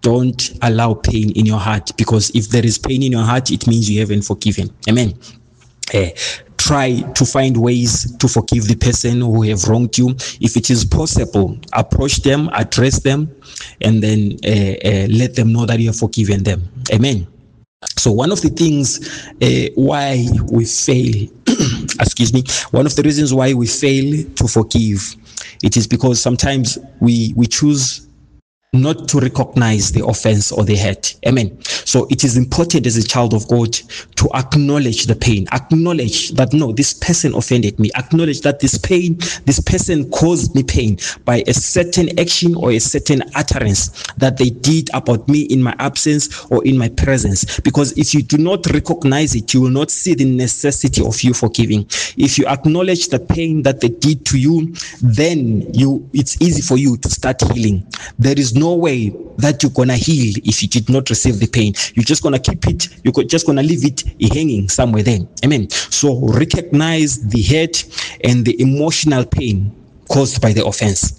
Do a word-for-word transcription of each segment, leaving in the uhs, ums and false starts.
don't allow pain in your heart, because if there is pain in your heart, it means you haven't forgiven. Amen. Uh, try to find ways to forgive the person who have wronged you. If it is possible, approach them, address them, and then uh, uh, let them know that you have forgiven them. Amen. So one of the things uh, why we fail, excuse me, one of the reasons why we fail to forgive, it is because sometimes we we choose not to recognize the offense or the hurt. Amen. So it is important as a child of God to acknowledge the pain, acknowledge that no, this person offended me, acknowledge that this pain, this person caused me pain by a certain action or a certain utterance that they did about me in my absence or in my presence. Because if you do not recognize it, you will not see the necessity of you forgiving. If you acknowledge the pain that they did to you, then you it's easy for you to start healing. There is no way that you're gonna heal if you did not receive the pain. You're just gonna keep it, you're just gonna leave it hanging somewhere there. Amen. So recognize the hurt and the emotional pain caused by the offense.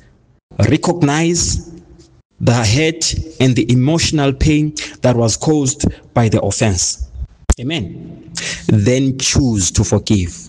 Recognize the hurt and the emotional pain that was caused by the offense. Amen. Then choose to forgive.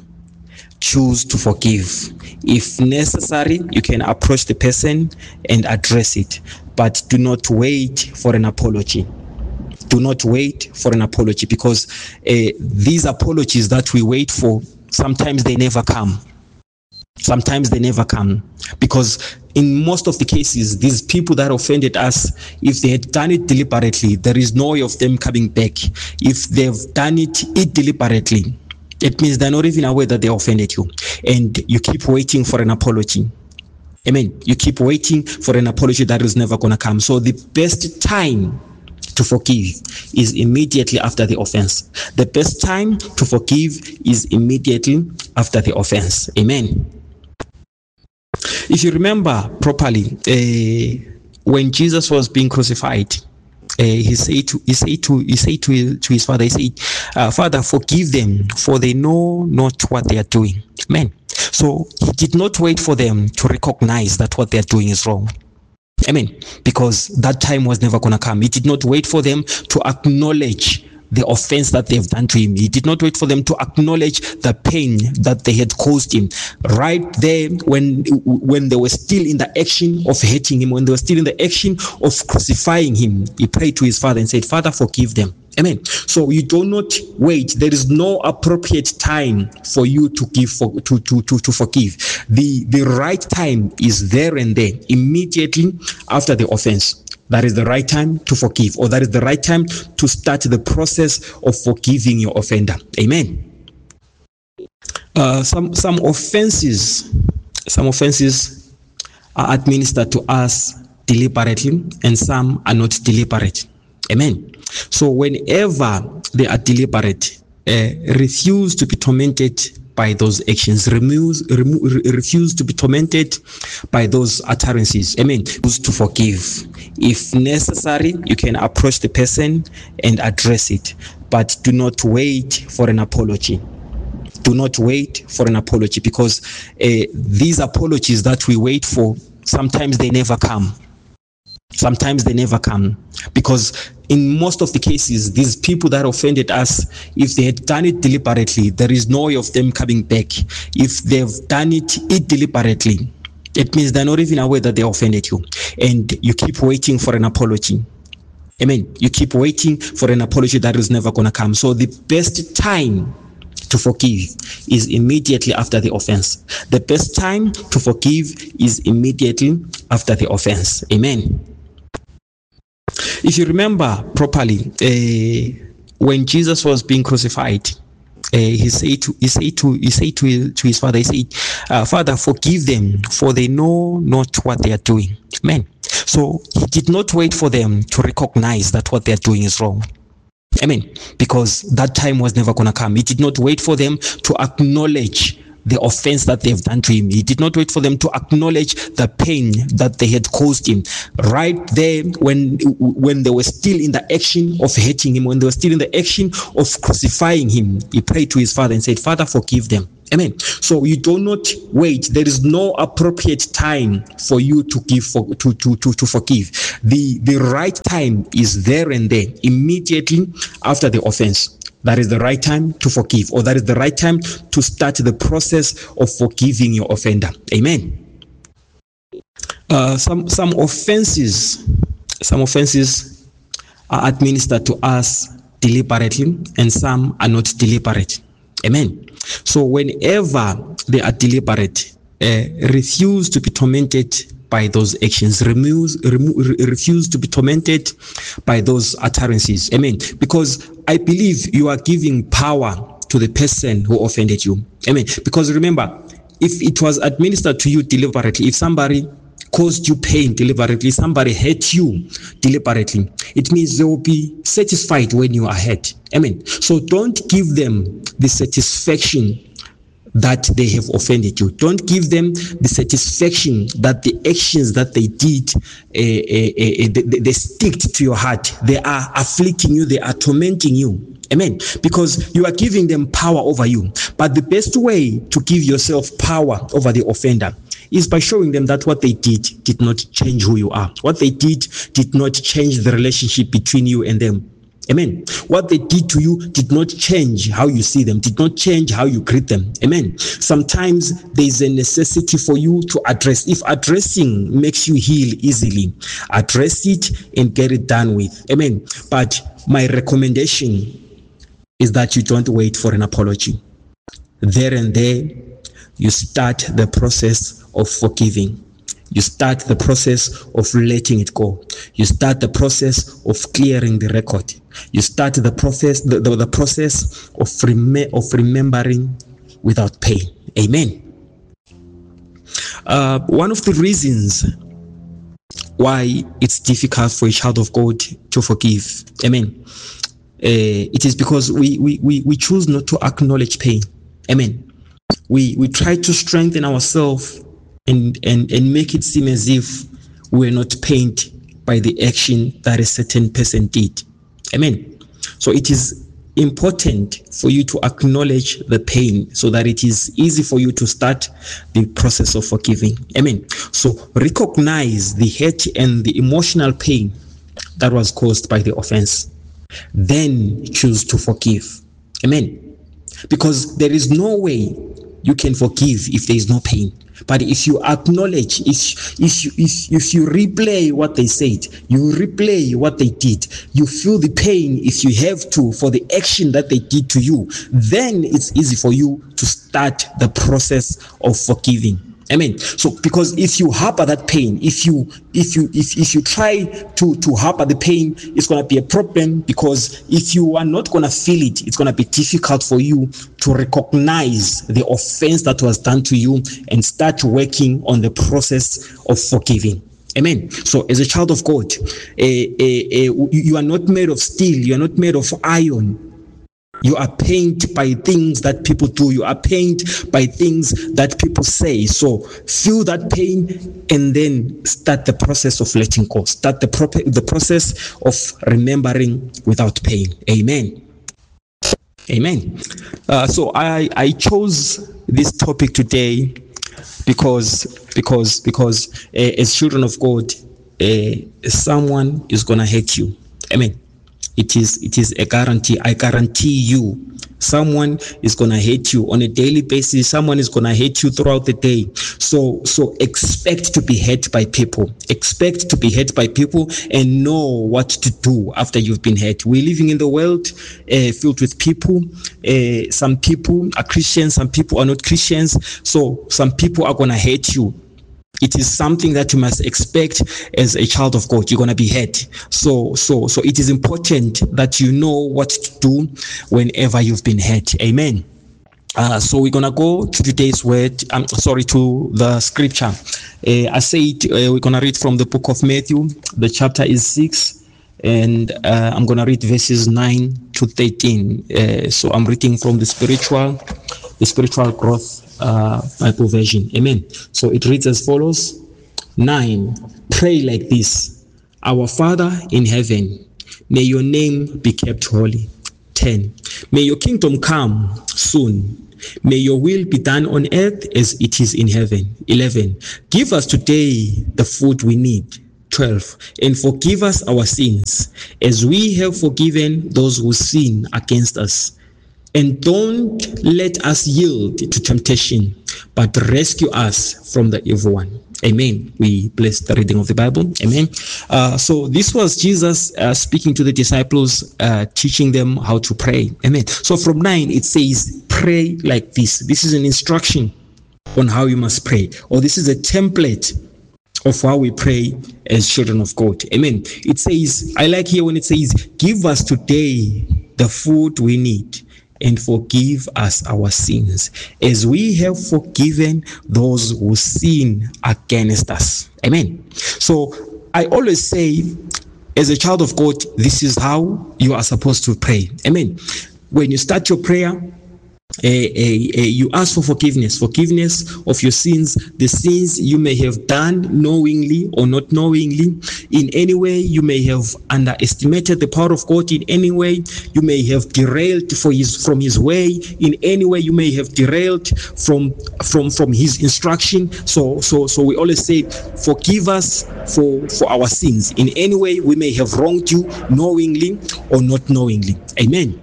Choose to forgive. If necessary, you can approach the person and address it, but do not wait for an apology. Do not wait for an apology, because uh, these apologies that we wait for, sometimes they never come. Sometimes they never come, because in most of the cases, these people that offended us, if they had done it deliberately, there is no way of them coming back. If they've done it deliberately, it means they're not even aware that they offended you, and you keep waiting for an apology. Amen. You keep waiting for an apology that is never going to come. So the best time to forgive is immediately after the offense. The best time to forgive is immediately after the offense. Amen. If you remember properly, uh, when Jesus was being crucified, Uh, he said to he said to he said to his, to his father, he said, uh, Father, forgive them, for they know not what they are doing. Amen. So he did not wait for them to recognize that what they are doing is wrong. Amen. Because that time was never going to come. He did not wait for them to acknowledge the offense that they've done to him. He did not wait for them to acknowledge the pain that they had caused him. Right there, when when they were still in the action of hating him, when they were still in the action of crucifying him, he prayed to his father and said, Father, forgive them. Amen. So you do not wait. There is no appropriate time for you to give for, to, to, to, to forgive. The, the right time is there and there, immediately after the offense. That is the right time to forgive, or that is the right time to start the process of forgiving your offender. Amen. Uh, some some offenses, some offenses are administered to us deliberately, and some are not deliberate. Amen. So whenever they are deliberate, uh, refuse to be tormented by those actions, remove, remove, refuse to be tormented by those utterances. Amen. Choose to forgive. If necessary, you can approach the person and address it, but do not wait for an apology. Do not wait for an apology, because uh, these apologies that we wait for, sometimes they never come. Sometimes they never come, because in most of the cases, these people that offended us, if they had done it deliberately, there is no way of them coming back. If they've done it deliberately, it means they're not even aware that they offended you, and you keep waiting for an apology. Amen. You keep waiting for an apology that is never going to come. So the best time to forgive is immediately after the offense. The best time to forgive is immediately after the offense. Amen. If you remember properly, uh, when Jesus was being crucified, uh, he said to he said to he said to his, to his father, he said, uh, Father, forgive them, for they know not what they are doing. Amen. So he did not wait for them to recognize that what they are doing is wrong. Amen. Because that time was never going to come. He did not wait for them to acknowledge the offense that they've done to him. He did not wait for them to acknowledge the pain that they had caused him. Right there, when when they were still in the action of hurting him, when they were still in the action of crucifying him, he prayed to his Father and said, Father, forgive them. Amen. So you do not wait. There is no appropriate time for you to give for, to, to, to, to forgive. The, the right time is there and there, immediately after the offense. That is the right time to forgive, or that is the right time to start the process of forgiving your offender. Amen. Uh, some some offenses, some offenses are administered to us deliberately, and some are not deliberate. Amen. So whenever they are deliberate, uh, refuse to be tormented by those actions, remove, remove, refuse to be tormented by those utterances. Amen. Because I believe you are giving power to the person who offended you. Amen. Because remember, if it was administered to you deliberately, if somebody caused you pain deliberately, somebody hurt you deliberately, it means they will be satisfied when you are hurt. Amen. So don't give them the satisfaction that they have offended you. Don't give them the satisfaction that the actions that they did, uh, uh, uh, they, they stick to your heart. They are afflicting you. They are tormenting you. Amen. Because you are giving them power over you. But the best way to give yourself power over the offender is by showing them that what they did did not change who you are. What they did did not change the relationship between you and them. Amen. What they did to you did not change how you see them, did not change how you greet them. Amen. Sometimes there is a necessity for you to address. If addressing makes you heal easily, address it and get it done with. Amen. But my recommendation is that you don't wait for an apology. There and there, you start the process of forgiving. You start the process of letting it go. You start the process of clearing the record. You start the process, the, the, the process of, rem- of remembering without pain. Amen. Uh, one of the reasons why it's difficult for a child of God to forgive, amen, uh, it is because we, we, we, we choose not to acknowledge pain. Amen. We, we try to strengthen ourselves and, and, and make it seem as if we're not pained by the action that a certain person did. Amen. So it is important for you to acknowledge the pain so that it is easy for you to start the process of forgiving. Amen. So recognize the hurt and the emotional pain that was caused by the offense. Then choose to forgive. Amen. Because there is no way you can forgive if there is no pain. But if you acknowledge, if if you if, if you replay what they said, you replay what they did, you feel the pain if you have to for the action that they did to you, then it's easy for you to start the process of forgiving. Amen. So because if you harbor that pain, if you if you if, if you try to to harbor the pain, it's going to be a problem, because if you are not going to feel it, it's going to be difficult for you to recognize the offense that was done to you and start working on the process of forgiving. Amen. So as a child of God, uh, uh, uh, you are not made of steel, you are not made of iron. You are pained by things that people do. You are pained by things that people say. So feel that pain and then start the process of letting go. Start the, pro- the process of remembering without pain. Amen. Amen. Uh, so I, I chose this topic today because because because uh, as children of God, uh, someone is gonna hate you. Amen. It is it is a guarantee. I guarantee you, someone is gonna hate you on a daily basis. Someone is gonna hate you throughout the day. So so expect to be hurt by people. Expect to be hurt by people and know what to do after you've been hurt. We're living in the world uh, filled with people. Uh, some people are Christians, some people are not Christians. So some people are gonna hate you. It is something that you must expect as a child of God. You're going to be hurt. So, so, so it is important that you know what to do whenever you've been hurt. Amen. Uh, so we're going to go to today's word. I'm sorry, to the scripture. Uh, I said uh, we're going to read from the book of Matthew. The chapter is six. And uh, I'm going to read verses nine to thirteen. Uh, so I'm reading from the spiritual, the spiritual growth uh, Bible version. Amen. So it reads as follows. Nine, pray like this. Our Father in heaven, may your name be kept holy. Ten, may your kingdom come soon. May your will be done on earth as it is in heaven. Eleven, give us today the food we need. Twelve, and forgive us our sins as we have forgiven those who sin against us. And don't let us yield to temptation, but rescue us from the evil one. Amen. We bless the reading of the Bible. Amen. Uh, so this was Jesus uh, speaking to the disciples, uh, teaching them how to pray. Amen. So from nine, it says, pray like this. This is an instruction on how you must pray, or this is a template of how we pray as children of God. Amen. It says, I like here when it says, give us today the food we need, and forgive us our sins as we have forgiven those who sin against us. Amen. So I always say, as a child of God, this is how you are supposed to pray. Amen. When you start your prayer, Uh, uh, uh, you ask for forgiveness, forgiveness of your sins, the sins you may have done knowingly or not knowingly. In any way, you may have underestimated the power of God. In any way, you may have derailed for his, from his way. In any way, you may have derailed from from from his instruction. So so so we always say, forgive us for for our sins. In any way, we may have wronged you knowingly or not knowingly. Amen.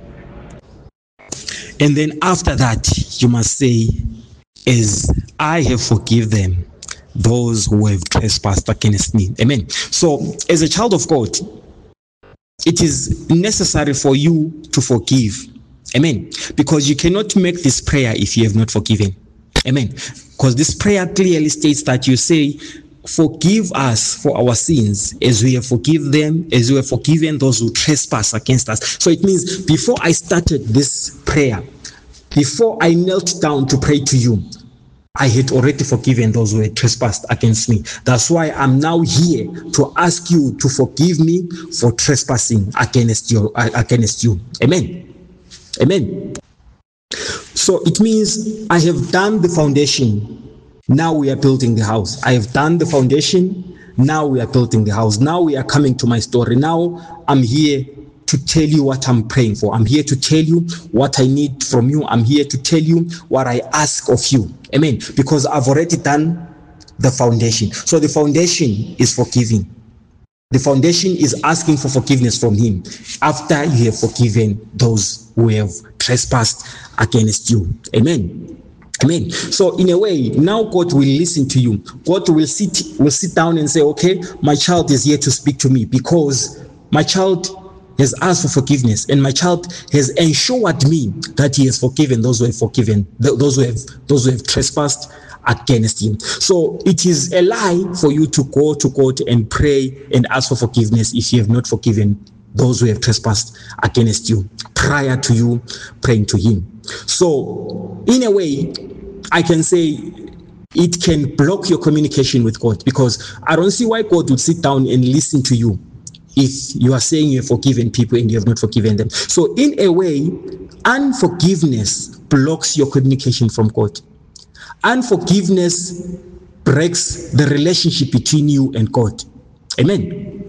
And then after that, you must say, as I have forgiven them, those who have trespassed against me. Amen. So as a child of God, it is necessary for you to forgive. Amen. Because you cannot make this prayer if you have not forgiven. Amen. Because this prayer clearly states that you say, forgive us for our sins as we have forgiven them, as we have forgiven those who trespass against us. So it means before I started this prayer, before I knelt down to pray to you, I had already forgiven those who had trespassed against me. That's why I'm now here to ask you to forgive me for trespassing against you. Against you. Amen. Amen. So it means I have done the foundation. Now we are building the house. I have done the foundation. Now we are building the house. Now we are coming to my story. Now I'm here to tell you what I'm praying for. I'm here to tell you what I need from you. I'm here to tell you what I ask of you. Amen. Because I've already done the foundation. So the foundation is forgiving. The foundation is asking for forgiveness from him after you have forgiven those who have trespassed against you. Amen. Amen. So in a way, now God will listen to you. God will sit will sit down and say, okay, my child is here to speak to me because my child has asked for forgiveness and my child has ensured me that he has forgiven those who have forgiven, those who have those who have trespassed against him. So it is a lie for you to go to God and pray and ask for forgiveness if you have not forgiven those who have trespassed against you prior to you praying to him. So in a way, I can say it can block your communication with God, because I don't see why God would sit down and listen to you if you are saying you have forgiven people and you have not forgiven them. So in a way, unforgiveness blocks your communication from God. Unforgiveness breaks the relationship between you and God. Amen.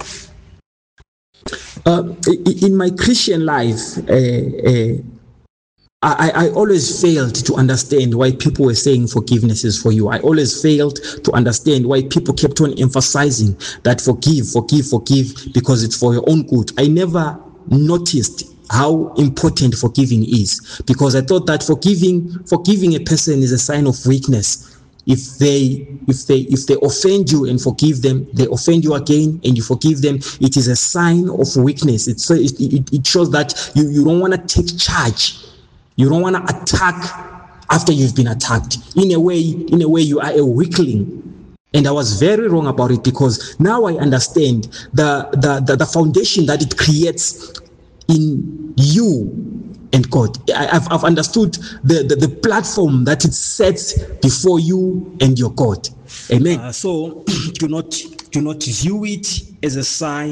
Uh, in my Christian life, uh, uh, I, I always failed to understand why people were saying forgiveness is for you. I always failed to understand why people kept on emphasizing that forgive, forgive, forgive, because it's for your own good. I never noticed how important forgiving is, because I thought that forgiving forgiving a person is a sign of weakness. If they if they if they offend you and forgive them, they offend you again and you forgive them, it is a sign of weakness. It's it, it, it shows that you, you don't want to take charge. You don't want to attack after you've been attacked. In a way, in a way, you are a weakling. And I was very wrong about it, because now I understand the the, the, the foundation that it creates in you and God. I, I've, I've understood the, the, the platform that it sets before you and your God. Amen. Uh, so do not do not view it as a sign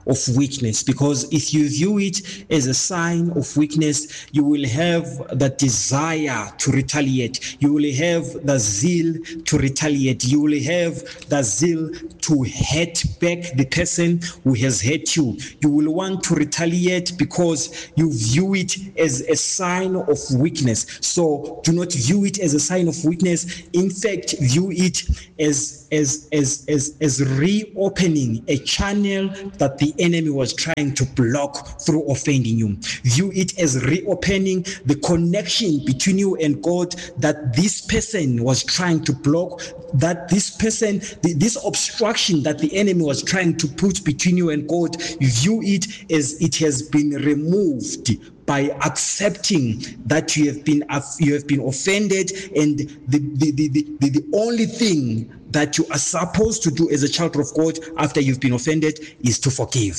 of weakness, because if you view it as a sign of weakness, you will have the desire to retaliate. You will have the zeal to retaliate. You will have the zeal to hate back the person who has hurt you. You will want to retaliate because you view it as a sign of weakness. So do not view it as a sign of weakness. In fact, view it as as as as, as reopening a channel that the enemy was trying to block through offending you. View it as reopening the connection between you and God that this person was trying to block, that this person, this obstruction that the enemy was trying to put between you and God. View it as it has been removed by accepting that you have been you have been offended, and the the, the, the, the only thing that you are supposed to do as a child of God after you've been offended is to forgive.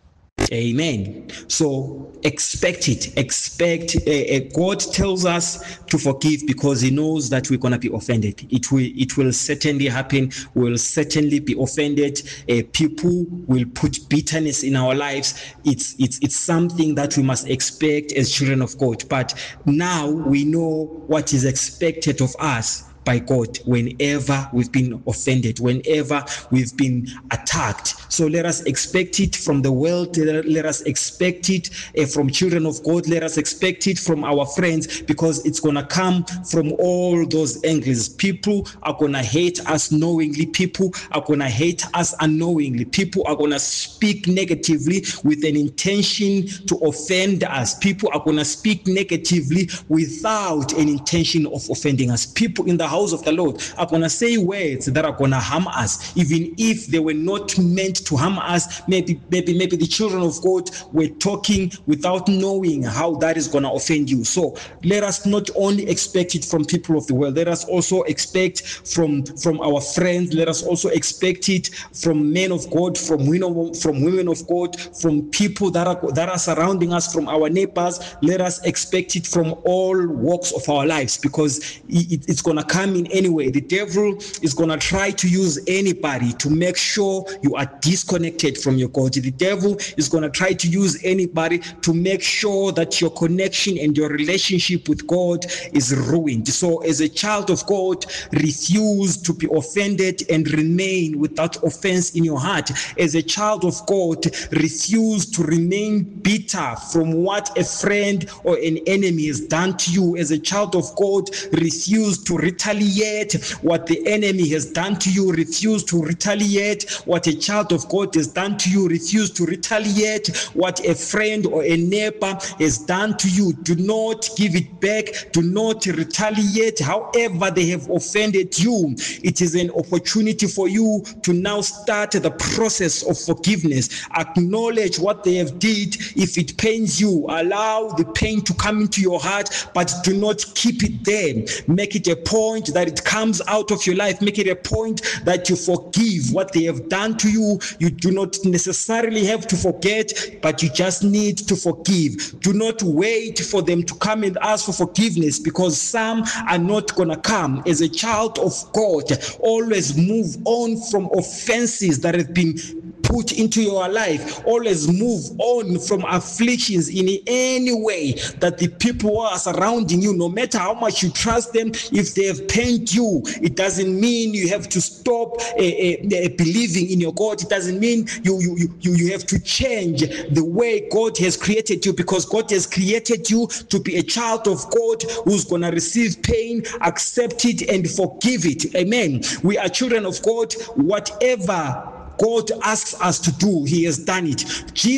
Amen. So expect it. Expect. Uh, uh, God tells us to forgive because He knows that we're gonna be offended. It will. It will certainly happen. We'll certainly be offended. Uh, people will put bitterness in our lives. It's. It's. It's something that we must expect as children of God. But now we know what is expected of us by God whenever we've been offended, whenever we've been attacked. So let us expect it from the world. Let us expect it uh, from children of God. Let us expect it from our friends, because it's going to come from all those angles. People are going to hate us knowingly. People are going to hate us unknowingly. People are going to speak negatively with an intention to offend us. People are going to speak negatively without an intention of offending us. People in the house of the Lord are going to say words that are going to harm us, even if they were not meant to harm us. Maybe, maybe, maybe the children of God were talking without knowing how that is going to offend you. So let us not only expect it from people of the world, let us also expect from from our friends. Let us also expect it from men of God, from women, from women of God, from people that are that are surrounding us, from our neighbors. Let us expect it from all walks of our lives, because it, it's going to come in anyway. The devil is going to try to use anybody to make sure you are disconnected from your God. The devil is going to try to use anybody to make sure that your connection and your relationship with God is ruined. So as a child of God, refuse to be offended and remain without offense in your heart. As a child of God, refuse to remain bitter from what a friend or an enemy has done to you. As a child of God, refuse to retaliate what the enemy has done to you. Refuse to retaliate what a child of God has done to you. Refuse to retaliate what a friend or a neighbor has done to you. Do not give it back. Do not retaliate however they have offended you. It is an opportunity for you to now start the process of forgiveness. Acknowledge what they have did. If it pains you, allow the pain to come into your heart, but do not keep it there. Make it a point that it comes out of your life. Make it a point that you forgive what they have done to you. You do not necessarily have to forget, but you just need to forgive. Do not wait for them to come and ask for forgiveness, because some are not going to come. As a child of God, always move on from offenses that have been put into your life. Always move on from afflictions in any way that the people who are surrounding you, no matter how much you trust them, if they have pained you, it doesn't mean you have to stop uh, uh, believing in your God. It doesn't mean you, you you you have to change the way God has created you, because God has created you to be a child of God who's going to receive pain, accept it, and forgive it. Amen. We are children of God. Whatever God asks us to do, He has done it.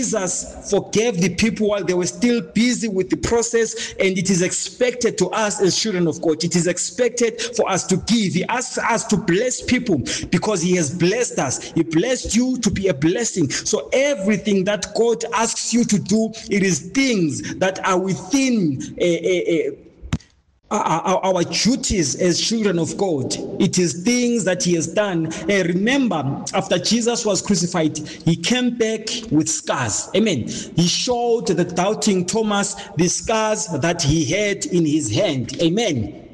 Jesus forgave the people while they were still busy with the process, and it is expected to us as children of God. It is expected for us to give. He asks us to bless people because He has blessed us. He blessed you to be a blessing. So everything that God asks you to do, it is things that are within a, a, a Our, our duties as children of God. It is things that He has done. Uh, remember, after Jesus was crucified, He came back with scars. Amen. He showed the doubting Thomas the scars that He had in His hand. Amen.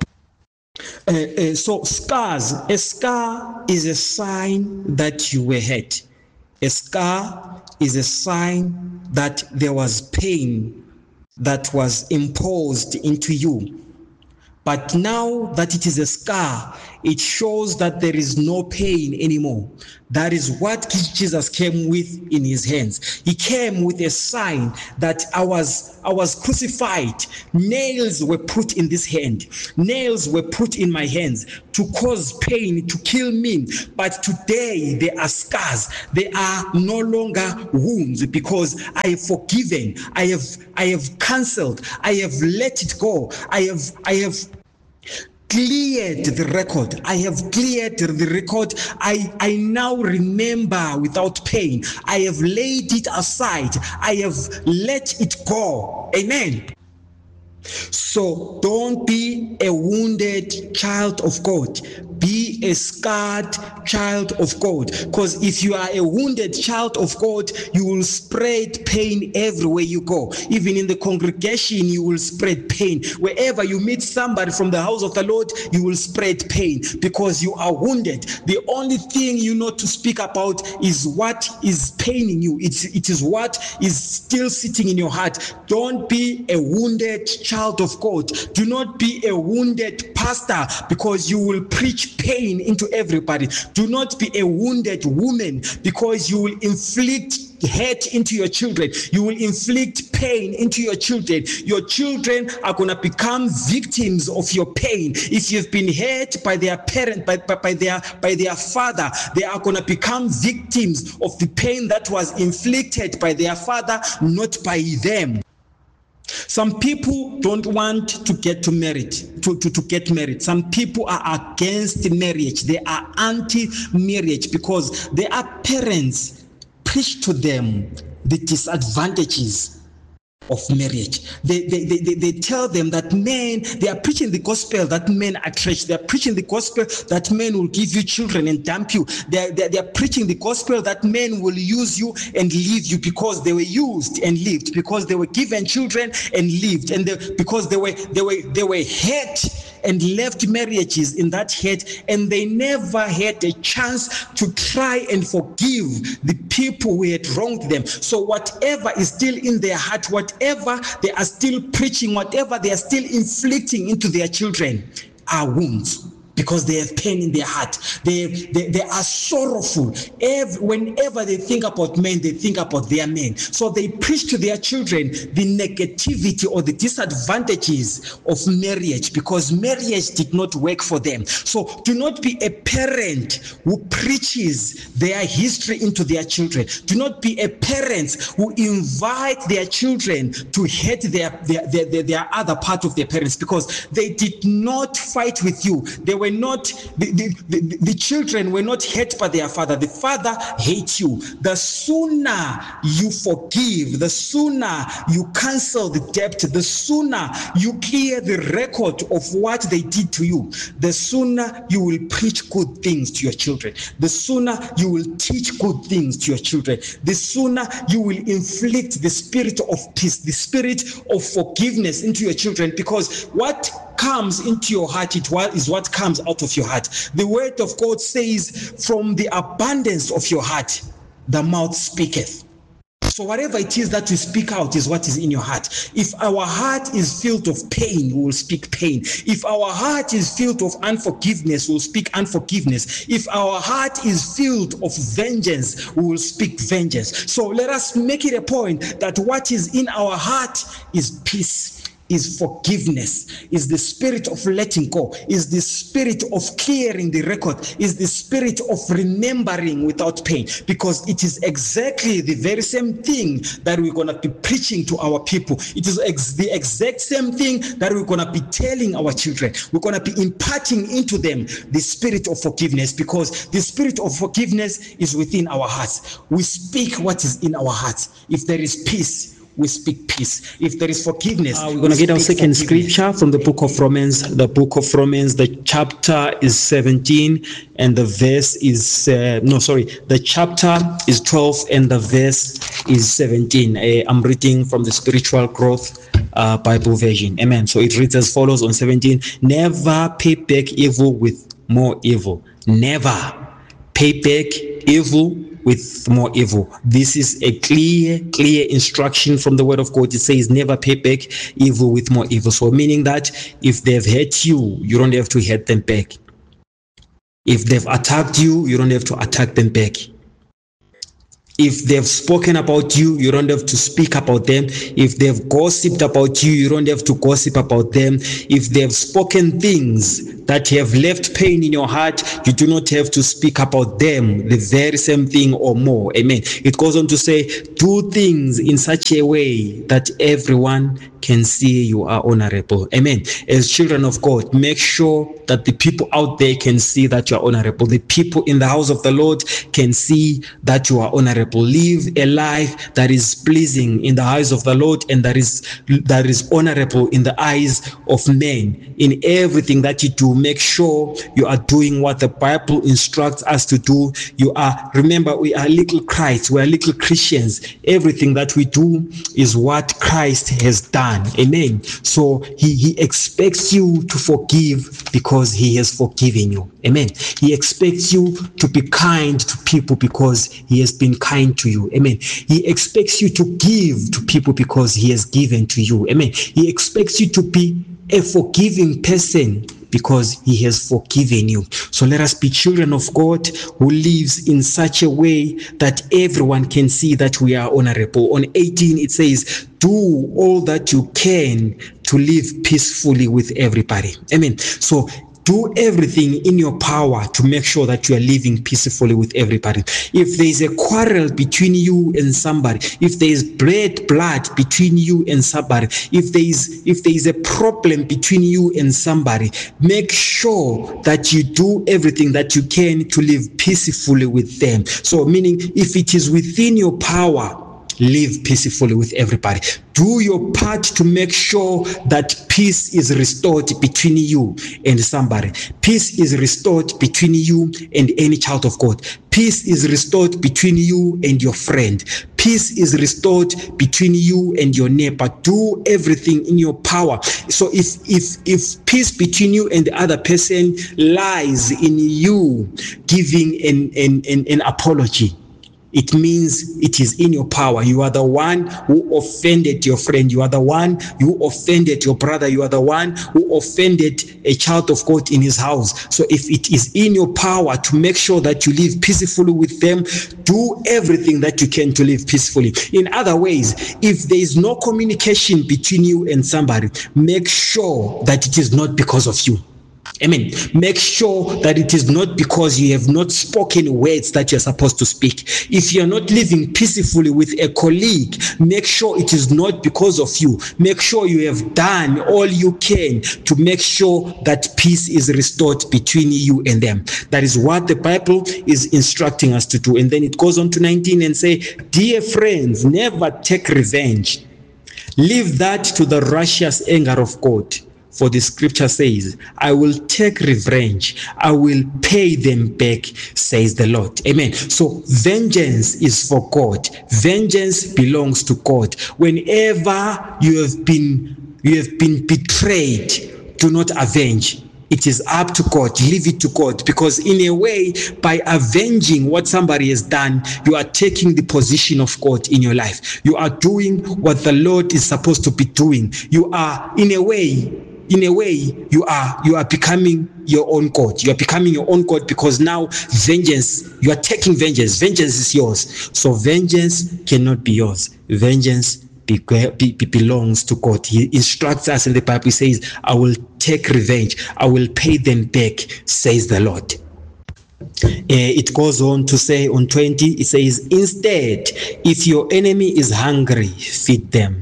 Uh, uh, so scars, a scar is a sign that you were hurt. A scar is a sign that there was pain that was imposed into you. But now that it is a scar, it shows that there is no pain anymore. That is what Jesus came with in his hands. He came with a sign that I was, I was crucified. Nails were put in this hand. Nails were put in my hands to cause pain, to kill me. But today they are scars. They are no longer wounds, because I have forgiven. I have, I have cancelled. I have let it go. I have, I have cleared the record. I have cleared the record. I, I now remember without pain. I have laid it aside. I have let it go. Amen. So don't be a wounded child of God. Be a scarred child of God. Because if you are a wounded child of God, you will spread pain everywhere you go. Even in the congregation, you will spread pain. Wherever you meet somebody from the house of the Lord, you will spread pain because you are wounded. The only thing you know to speak about is what is paining you. It's, it is what is still sitting in your heart. Don't be a wounded child of God. Do not be a wounded pastor, because you will preach pain into everybody. Do not be a wounded woman, because you will inflict hurt into your children. You will inflict pain into your children. Your children are going to become victims of your pain. If you've been hurt by their parent, by, by, by their by their father, they are going to become victims of the pain that was inflicted by their father, not by them. Some people don't want to get to married, to, to, to get married. Some people are against marriage. They are anti-marriage because their parents preach to them the disadvantages of marriage. They, they, they, they tell them that men, they are preaching the gospel that men are trash. They are preaching the gospel that men will give you children and dump you. They are, they, are, they are preaching the gospel that men will use you and leave you, because they were used and lived, because they were given children and lived, and they, because they were they were they were hurt and left marriages in that hurt, and they never had a chance to try and forgive the people who had wronged them. So whatever is still in their heart, whatever they are still preaching, whatever they are still inflicting into their children are wounds, because they have pain in their heart. They, they, they are sorrowful. Every, whenever they think about men, they think about their men. So they preach to their children the negativity or the disadvantages of marriage, because marriage did not work for them. So do not be a parent who preaches their history into their children. Do not be a parent who invite their children to hate their, their, their, their, their other part of their parents, because they did not fight with you. They were not, the, the, the, the children were not hurt by their father. The father hates you. The sooner you forgive, the sooner you cancel the debt, the sooner you clear the record of what they did to you, the sooner you will preach good things to your children. The sooner you will teach good things to your children. The sooner you will inflict the spirit of peace, the spirit of forgiveness into your children, because what comes into your heart, it is what comes out of your heart. The word of God says, from the abundance of your heart, the mouth speaketh. So whatever it is that you speak out is what is in your heart. If our heart is filled of pain, we will speak pain. If our heart is filled of unforgiveness, we will speak unforgiveness. If our heart is filled of vengeance, we will speak vengeance. So let us make it a point that what is in our heart is peace, is forgiveness, is the spirit of letting go, is the spirit of clearing the record, is the spirit of remembering without pain, because it is exactly the very same thing that we're going to be preaching to our people. It is ex- the exact same thing that we're going to be telling our children. We're going to be imparting into them the spirit of forgiveness, because the spirit of forgiveness is within our hearts. We speak what is in our hearts. If there is peace, we speak peace. If there is forgiveness, uh, we're going to get our second scripture from the book of Romans. The book of Romans, the chapter is seventeen and the verse is uh, no sorry the chapter is twelve and the verse is seventeen. uh, I'm reading from the Spiritual Growth uh, Bible version. Amen. So it reads as follows on seventeen: never pay back evil with more evil. Never pay back evil with more evil. This is a clear, clear instruction from the word of God. It says never pay back evil with more evil. So meaning that if they've hurt you, you don't have to hurt them back. If they've attacked you, you don't have to attack them back. If they've spoken about you, you don't have to speak about them. If they've gossiped about you, you don't have to gossip about them. If they've spoken things that have left pain in your heart, you do not have to speak about them the very same thing or more. Amen. It goes on to say, do things in such a way that everyone can see you are honorable. Amen. As children of God, make sure that the people out there can see that you are honorable. The people in the house of the Lord can see that you are honorable. Live a life that is pleasing in the eyes of the Lord and that is that is honorable in the eyes of men. In everything that you do, make sure you are doing what the Bible instructs us to do. You are, remember, we are little Christ, we are little Christians. Everything that we do is what Christ has done. Amen. So he, he expects you to forgive because he has forgiven you. Amen. He expects you to be kind to people because he has been kind to you. Amen. He expects you to give to people because he has given to you. Amen. He expects you to be a forgiving person because he has forgiven you. So let us be children of God who lives in such a way that everyone can see that we are honorable. On eighteen, it says, do all that you can to live peacefully with everybody. Amen. So do everything in your power to make sure that you are living peacefully with everybody. If there is a quarrel between you and somebody, if there is bad blood between you and somebody, if there is if there is a problem between you and somebody, make sure that you do everything that you can to live peacefully with them. So meaning, if it is within your power, live peacefully with everybody. Do your part to make sure that peace is restored between you and somebody. Peace is restored between you and any child of God. Peace is restored between you and your friend. Peace is restored between you and your neighbor. Do everything in your power. So if if if peace between you and the other person lies in you giving an an, an, an apology, it means it is in your power. You are the one who offended your friend. You are the one who offended your brother. You are the one who offended a child of God in his house. So if it is in your power to make sure that you live peacefully with them, do everything that you can to live peacefully. In other ways, if there is no communication between you and somebody, make sure that it is not because of you. Amen. Make sure that it is not because you have not spoken words that you're supposed to speak. If you're not living peacefully with a colleague, make sure it is not because of you. Make sure you have done all you can to make sure that peace is restored between you and them. That is what the Bible is instructing us to do. And then it goes on to nineteen and say, dear friends, never take revenge. Leave that to the righteous anger of God. For the scripture says, I will take revenge. I will pay them back, says the Lord. Amen. So vengeance is for God. Vengeance belongs to God. Whenever you have been, you have been betrayed, do not avenge. It is up to God. Leave it to God. Because in a way, by avenging what somebody has done, you are taking the position of God in your life. You are doing what the Lord is supposed to be doing. You are, in a way, In a way, you are you are becoming your own God. You are becoming your own God because now vengeance, you are taking vengeance. Vengeance is yours. So vengeance cannot be yours. Vengeance be, be, be belongs to God. He instructs us in the Bible. He says, I will take revenge. I will pay them back, says the Lord. Uh, it goes on to say on twenty, it says, instead, if your enemy is hungry, feed them.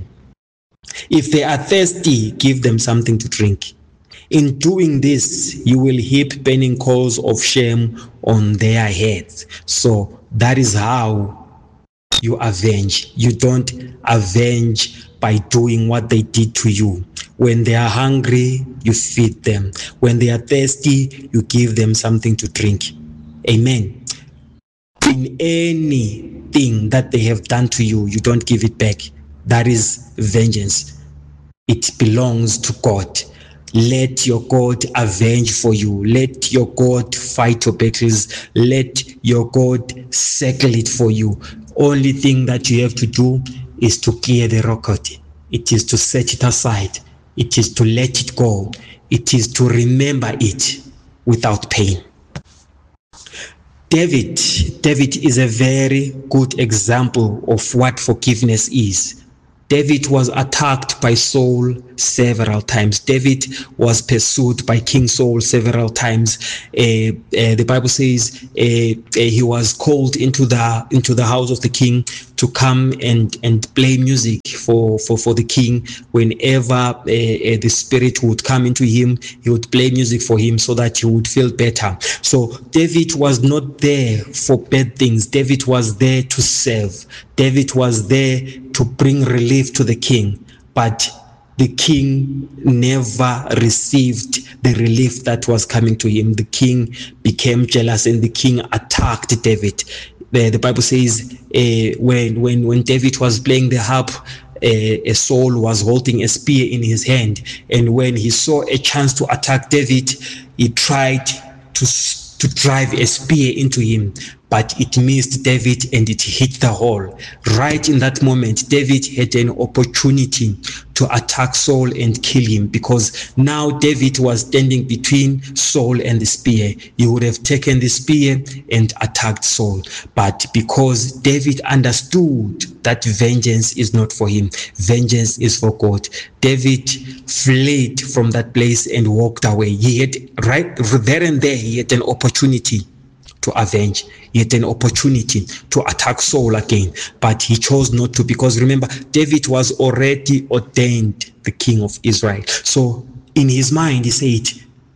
If they are thirsty, give them something to drink. In doing this, you will heap burning coals of shame on their heads. So that is how you avenge. You don't avenge by doing what they did to you. When they are hungry, you feed them. When they are thirsty, you give them something to drink. Amen. In anything that they have done to you, you don't give it back. That is vengeance. It belongs to God. let your God avenge for you. Let your God fight your battles. Let your God settle it for you. Only thing that you have to do is to clear the record. It is to set it aside. It is to let it go. It is to remember it without pain. David, David is a very good example of what forgiveness is. David was attacked by Saul several times. David was pursued by King Saul several times. Uh, uh, the Bible says uh, uh, he was called into the into the house of the king to come and and play music for for for the king. Whenever uh, uh, the spirit would come into him, he would play music for him so that he would feel better. So David was not there for bad things. David was there to serve. David was there to bring relief to the king, but the king never received the relief that was coming to him. The king became jealous and the king attacked David. The, the Bible says uh, when, when, when David was playing the harp, uh, a Saul was holding a spear in his hand. And when he saw a chance to attack David, he tried to, to drive a spear into him. But it missed David and it hit the hole. Right in that moment, David had an opportunity to attack Saul and kill him, because now David was standing between Saul and the spear. He would have taken the spear and attacked Saul. But because David understood that vengeance is not for him, vengeance is for God, David fled from that place and walked away. He had, right there and there, he had an opportunity to avenge. He had an opportunity to attack Saul again, but he chose not to, because remember, David was already ordained the king of Israel. So in his mind, he said,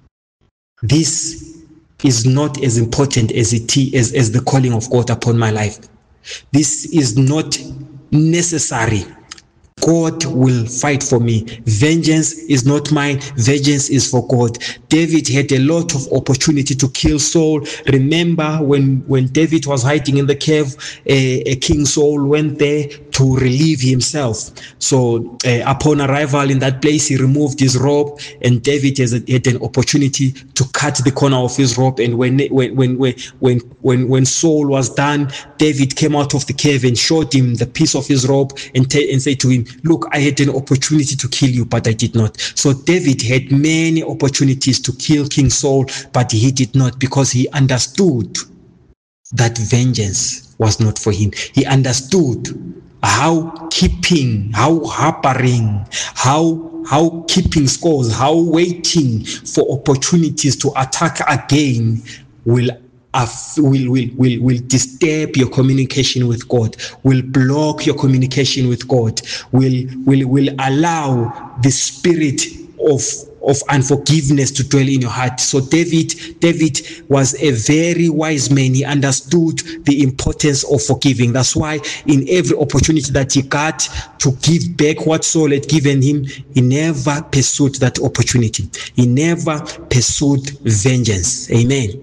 this is not as important as it is as the calling of God upon my life. This is not necessary. God will fight for me. Vengeance is not mine. Vengeance is for God. David had a lot of opportunity to kill Saul. Remember when, when David was hiding in the cave, a, a King Saul went there to relieve himself. So uh, upon arrival in that place, he removed his robe, and David has a, had an opportunity to cut the corner of his robe. And when when when when when when, when Saul was done, David came out of the cave and showed him the piece of his robe and, t- and said to him, look, I had an opportunity to kill you, but I did not. So David had many opportunities to kill King Saul, but he did not, because he understood that vengeance was not for him. He understood how keeping, how harboring, how how keeping scores, how waiting for opportunities to attack again will Will, will, will, will disturb your communication with God, will block your communication with God, will, will, will allow the spirit of, of unforgiveness to dwell in your heart. So David, David was a very wise man. He understood the importance of forgiving. That's why in every opportunity that he got to give back what Saul had given him, he never pursued that opportunity. He never pursued vengeance. Amen.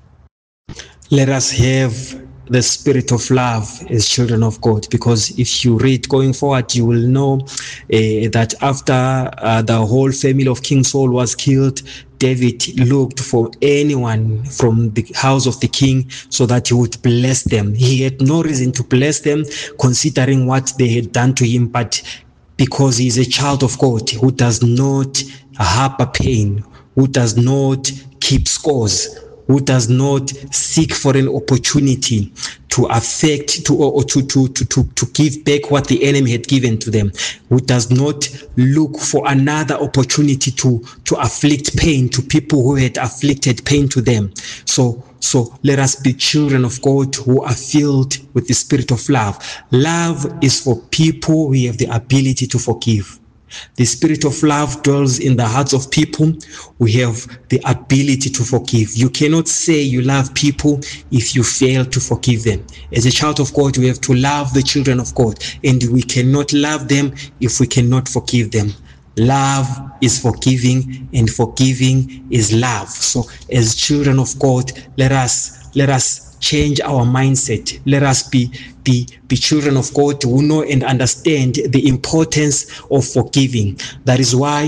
Let us have the spirit of love as children of God, because if you read going forward, you will know uh, that after uh, the whole family of King Saul was killed, David looked for anyone from the house of the king so that he would bless them. He had no reason to bless them considering what they had done to him, but because he is a child of God who does not harbor pain, who does not keep scores, who does not seek for an opportunity to affect, to or to, to, to, to, to give back what the enemy had given to them, who does not look for another opportunity to, to afflict pain to people who had afflicted pain to them. So, so let us be children of God who are filled with the spirit of love. Love is for people who have the ability to forgive. The spirit of love dwells in the hearts of people who have the ability to forgive. You cannot say you love people if you fail to forgive them. As a child of God, we have to love the children of God, and we cannot love them if we cannot forgive them. Love is forgiving, and forgiving is love. So as children of God, let us let us change our mindset. Let us be, be, be children of God who know and understand the importance of forgiving. That is why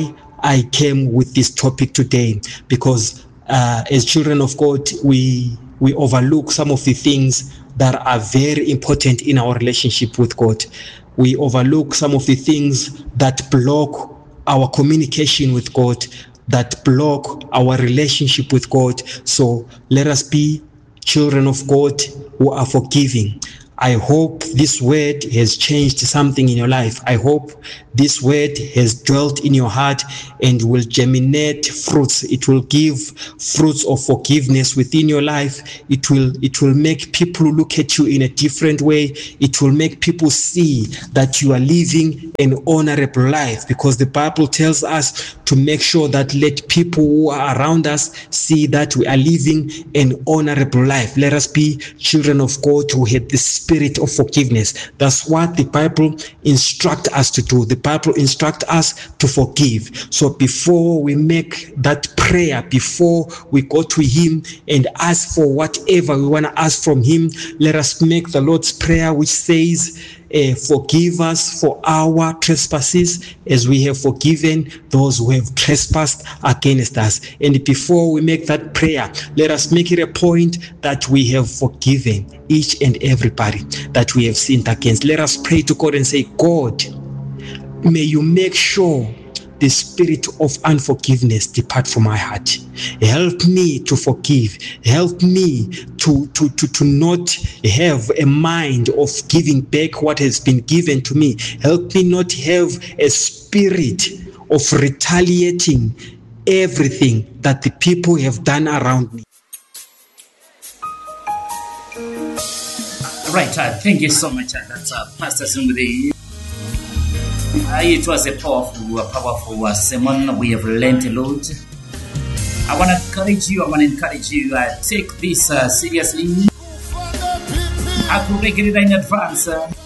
I came with this topic today, because uh, as children of God, we we overlook some of the things that are very important in our relationship with God. We overlook some of the things that block our communication with God, that block our relationship with God. So let us be children of God who are forgiving. I hope this word has changed something in your life. I hope this word has dwelt in your heart and will germinate fruits. It will give fruits of forgiveness within your life. It will, it will make people look at you in a different way. It will make people see that you are living an honorable life, because the Bible tells us to make sure that let people who are around us see that we are living an honorable life. Let us be children of God who have the spirit of forgiveness. That's what the Bible instructs us to do. The Bible instructs us to forgive. So before we make that prayer, before we go to Him and ask for whatever we want to ask from Him, let us make the Lord's Prayer, which says, Uh, forgive us for our trespasses as we have forgiven those who have trespassed against us. And before we make that prayer, let us make it a point that we have forgiven each and everybody that we have sinned against. Let us pray to God and say, God, may you make sure the spirit of unforgiveness depart from my heart. Help me to forgive. Help me to, to, to, to not have a mind of giving back what has been given to me. Help me not have a spirit of retaliating everything that the people have done around me. Right, uh, thank you so much. Uh, that's uh, Pastor Zungudi. Uh, it was a powerful, uh, powerful uh, sermon. We have learned a lot. I want to encourage you. I want to encourage you. Uh, take this uh, seriously. I could make it in advance. Uh,